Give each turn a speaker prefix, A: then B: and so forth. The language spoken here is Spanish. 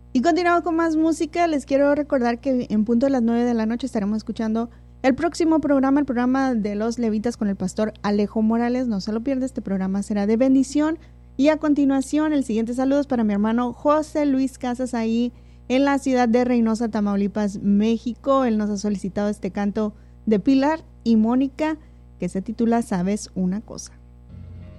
A: Y continuamos con más música. Les quiero recordar que en punto de las 9 de la noche estaremos escuchando el próximo programa, el programa de los Levitas con el pastor Alejo Morales. No se lo pierda, este programa será de bendición. Y a continuación, el siguiente saludo es para mi hermano José Luis Casas, ahí en la ciudad de Reynosa, Tamaulipas, México. Él nos ha solicitado este canto de Pilar y Mónica, que se titula ¿Sabes una cosa?